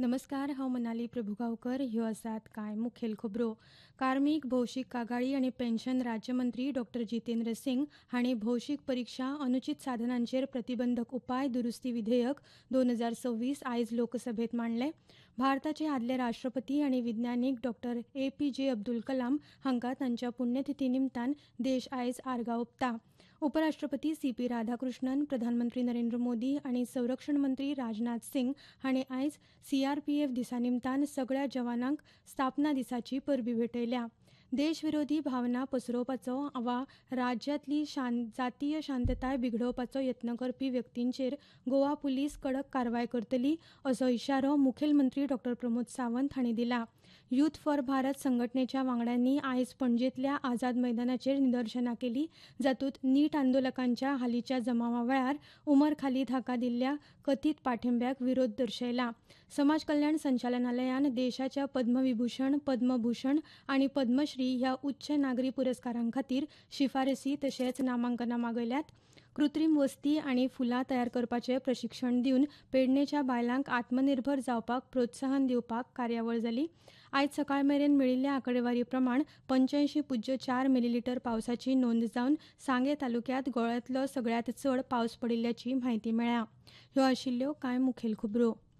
नमस्कार, हांव मनाली प्रभुगांवकर. ह्यो आसात कांय मुखेल खबरो. कार्मीक, भौशीक कागाळी आनी पेन्शन राज्यमंत्री डॉ. जितेंद्र सिंग हांणी भौशीक परीक्षा अनुचित साधनांचेर प्रतिबंधक उपाय दुरुस्ती विधेयक 2026 आयज लोकसभेत मांडलें. भारताचे आदले राष्ट्रपती आनी विज्ञानीक डॉ. APJ अब्दुल कलाम हांकां तांच्या पुण्यतिथी निमतान देश आयज आर्गां ओंपता. उपराष्ट्रपती CP राधाकृष्णन, प्रधानमंत्री नरेंद्र मोदी आनी संरक्षण मंत्री राजनाथ सिंग हांणी आयज CRPF दिसा निमतान सगळ्या जवानांक स्थापना दिसाची परबीं भेटयल्या. देशविरोधी भावना पसरोवपाचो वा राज्यांतली जातीय शांतताय बिगडोवपाचो यत्न करपी व्यक्तींचेर गोवा पुलीस कडक कारवाय करतली असो इशारो मुखेलमंत्री डॉ. प्रमोद सावंत हांणी दिला. युथ फॉर भारत संघटनेच्या वांगड्यांनी आयज पणजेंतल्या आझाद मैदानाचेर निदर्शनां केलीं, जातूंत नीट आंदोलकांच्या हालींच्या जमावा वेळार उमर खालीद हाका दिल्ल्या कथीत पाठिंब्याक विरोध दर्शयला. समाज कल्याण संचालनालयान देशाच्या पद्मविभूषण, पद्मभूषण आनी पद्मश्री ह्या उच्च नागरी पुरस्कारां खातीर शिफारसी तशेंच नामांकनां मागयल्यात. कृत्रीम वस्ती आनी फुलां तयार करपाचें प्रशिक्षण दिवन पेडणेच्या बायलांक आत्मनिर्भर जावपाक प्रोत्साहन दिवपाक कार्यावळ जाली. आयज सकाळ मेरेन मेळिल्ल्या आंकडेवारी प्रमाण 85.4 मिलीलिटर पावसाची नोंद जावन सांगे तालुक्यांत गोंयांतलो सगळ्यांत चड पावस पडिल्ल्याची म्हायती मेळ्ळ्या. ह्यो आशिल्ल्यो कांय मुखेल खबरो.